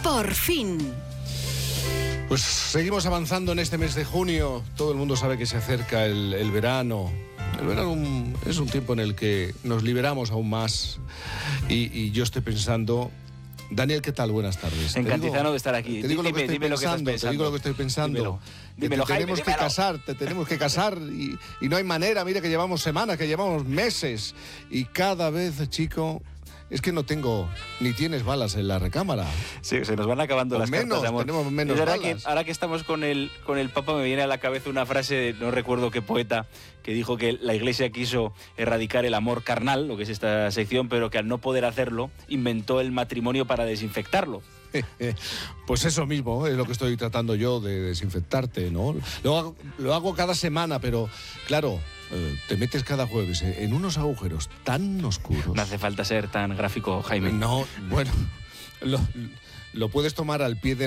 Por fin. Pues seguimos avanzando en este mes de junio. Todo el mundo sabe que se acerca el verano. El verano es un tiempo en el que nos liberamos aún más. Y yo estoy pensando... Daniel, ¿qué tal? Buenas tardes. Encantizado de estar aquí. Te digo lo que estoy pensando. Te digo lo que estoy pensando. Dímelo, te tenemos Jaime, te tenemos que casar y no hay manera. Mira que llevamos semanas, que llevamos meses. Y cada vez, chico... Es que no tengo, ni tienes balas en la recámara. Sí, se nos van acabando las cartas de amor. Tenemos menos balas. Ahora que estamos con el Papa, me viene a la cabeza una frase de no recuerdo qué poeta, que dijo que la Iglesia quiso erradicar el amor carnal, lo que es esta sección, pero que al no poder hacerlo, inventó el matrimonio para desinfectarlo. Pues eso mismo es lo que estoy tratando yo de desinfectarte, ¿no? Lo hago cada semana, pero claro, te metes cada jueves en unos agujeros tan oscuros. No hace falta ser tan gráfico, Jaime. No, bueno, lo puedes tomar al pie de